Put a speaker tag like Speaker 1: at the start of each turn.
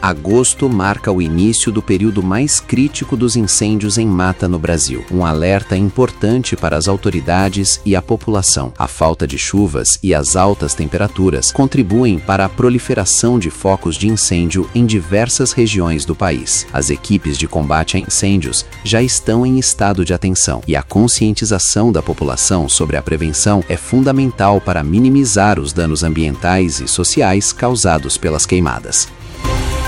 Speaker 1: Agosto marca o início do período mais crítico dos incêndios em mata no Brasil. Um alerta importante para as autoridades e a população. A falta de chuvas e as altas temperaturas contribuem para a proliferação de focos de incêndio em diversas regiões do país. As equipes de combate a incêndios já estão em estado de atenção e a conscientização da população sobre a prevenção é fundamental para minimizar os danos ambientais e sociais causados pelas queimadas.